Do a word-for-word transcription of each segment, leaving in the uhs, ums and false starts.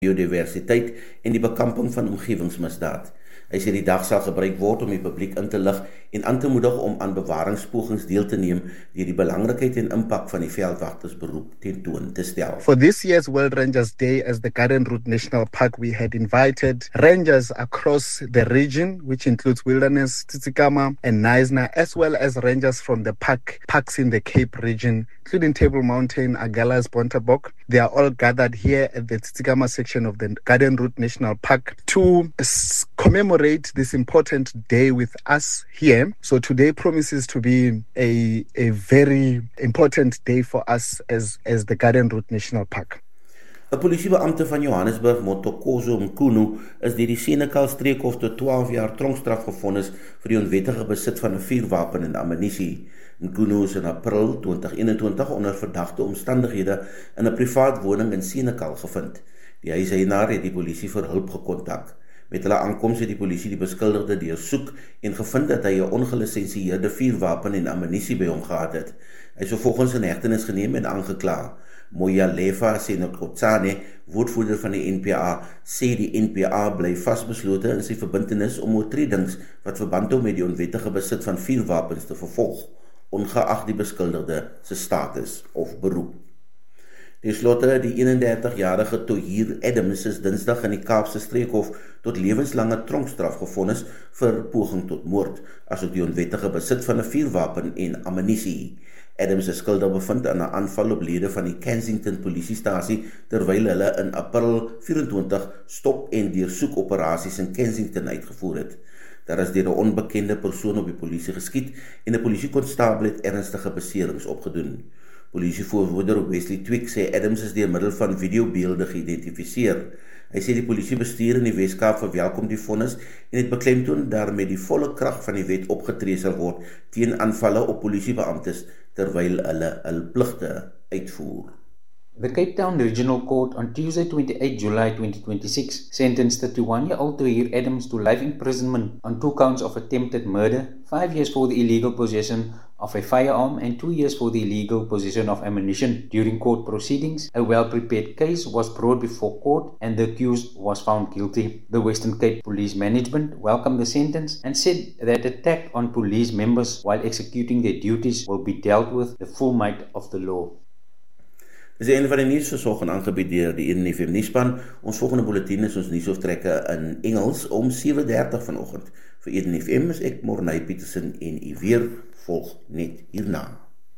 biodiversiteit en die bekamping van omgewingsmisdaad. Hy sê die dag sal gebruik word om die publiek in te lig en aan te moedig om aan bewaringspogings deel te neem deur die belangrikheid en impak van die veldwagtersberoep tentoon te stel. For this year's World Rangers Day as the Garden Route National Park, we had invited rangers across the region, which includes Wilderness, Tsitsikamma and Knysna, as well as rangers from the park parks in the Cape region, including Table Mountain, Agulhas, Bontebok. They are all gathered here at the Tsitsikamma section of the Garden Route National Park to s- commemorate this important day with us here. So today promises to be a, a very important day for us as, as the Garden Route National Park. 'n Polisiebeampte van Johannesburg, Motokozo Mkhunu, is deur die Senekal streekhof tot twaalf jaar tronkstraf gevonnis vir die onwettige besit van 'n vuurwapen en ammunisie. Mkhunu is in April twintig eenentwintig onder verdagte omstandighede in 'n privaat woning in Senekal gevind. Die huiseienaar het die polisie vir hulp gekontak. Met hulle aankoms het die polisie die beskuldigde deursoek en gevind dat hy 'n ongelisensieerde vuurwapen en ammunisie by hom gehad het. Hy is vervolgens in hegtenis geneem en aangekla. Moyalefa Senokotsane, woordvoerder van die N P A, sê die N P A bly vasbeslote in sy verbintenis om oortredings wat verband hou met die onwettige besit van vuurwapens te vervolg, ongeag die beskuldigde se status of beroep. Ten slotte, die eenendertigjarige Tohir Adams is dinsdag in die Kaapse streekhof tot lewenslange tronkstraf gevonnis vir poging tot moord, asook die onwettige besit van 'n vuurwapen en ammunisie. Adams is skuldig bevind aan 'n aanval op lede van die Kensington polisiestasie terwyl hulle in April vyf-en-twintig stop- en deursoek operasies in Kensington uitgevoer het. Daar is deur 'n onbekende persoon op die polisie geskiet en 'n polisiekonstabel het ernstige beserings opgedoen. Polisievoorwoorder Wesley Twig sê Adams is deur middel van videobeelde geïdentifiseer. Hy sê die polisiebestuur in die Weskaap verwelkom die vonnis en het beklemtoon daarmee die volle krag van die wet opgetree sal word teen aanvalle op polisiebeamptes terwyl hulle hul pligte uitvoer. The Cape Town Regional Court on Tuesday, twenty-eighth July twenty twenty-six, sentenced thirty-one-year-old Tohir Adams to life imprisonment on two counts of attempted murder, five years for the illegal possession of a firearm, and two years for the illegal possession of ammunition. During court proceedings, a well-prepared case was brought before court and the accused was found guilty. The Western Cape Police Management welcomed the sentence and said that attack on police members while executing their duties will be dealt with the full might of the law. Dis een van die nuus versorg en aangebied deur die Eden F M nuusspan. Ons volgende bulletin is ons nuusoftrekke in Engels om sewe dertig vanoggend. Vir Eden F M is ek Morney Petersen en u weer volg net hierna.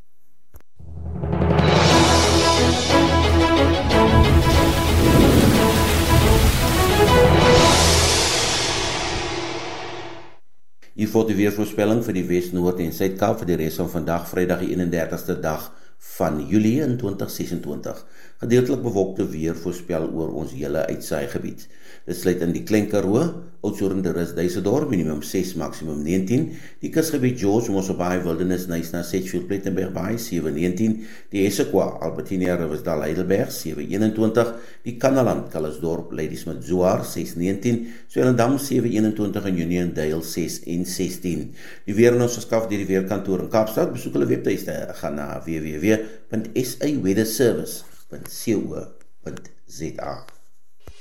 Hier volg die weervoorspelling vir die Wes, Noord en Suid-Kaap vir die res van vandag, Vrydag die eenendertigste dag van Julie in twintig sesentwintig. Gedeeltelik bewolkte weer voorspel oor ons hele uitsaaigebied. Dit sluit in die Klein Karoo, Oudtshoorn, de Rus, Duisendorp, minimum ses, maximum negentien, die kusgebied George, Mossel Bay, Wildernis, Knysna, Sedgefield, Plettenberg Bay, seven negentien, die Essequa, Albertinia, Riversdal, Heidelberg, seven eenentwintig, die Kannaland, Calisdorp, Ladysmith, Zoar, six negentien, Swellendam, seven eenentwintig en Uniondale, six en sixteen. Die weer in ons verskaf deur die Weerkantoor in Kaapstad, besoek hulle webtuiste, gaan na w w w punt s a weather service punt co punt z a.